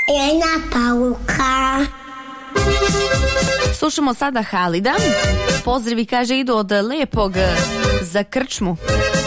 Jedna pavuka. Slušamo sada Halida. Pozdravi, kaže, idu od Lepog za krčmu.